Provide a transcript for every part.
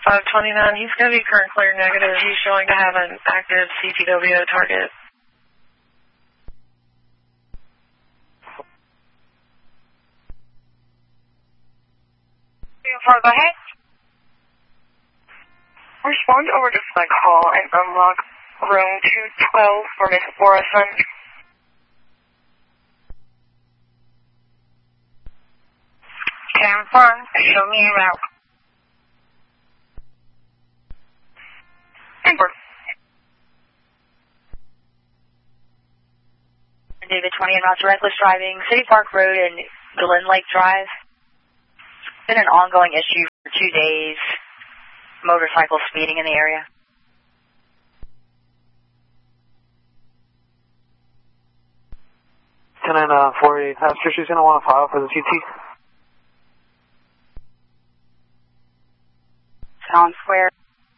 529, he's going to be current clear negative. He's showing to have an active CTWO target. Go ahead. Respond over to flight call and unlock room 212 for Miss Morrison. Confirm. Show me a route. Ember. David 20 en route to reckless driving, City Park Road and Glen Lake Drive. It's been an ongoing issue for 2 days. Motorcycle speeding in the area. Tenant 48, she's going to want to file for the CT. Town Square.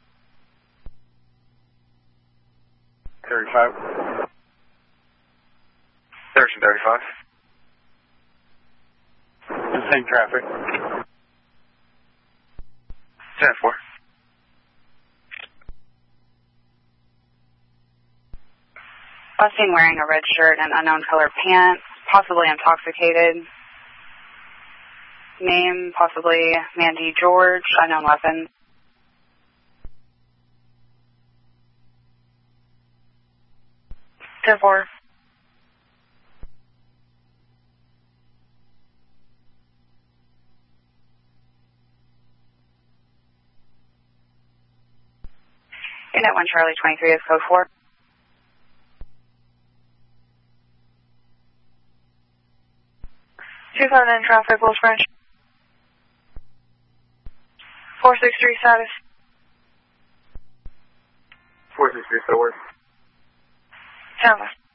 35. Section 35. The same traffic. 10-4. Last seen wearing a red shirt and unknown color pants, possibly intoxicated. Name, possibly Mandy George, unknown weapon. Therefore, Unit 1 Charlie 23 is code 4. Two five nine traffic, Wills Branch. 463 status. 463, so work. Sound.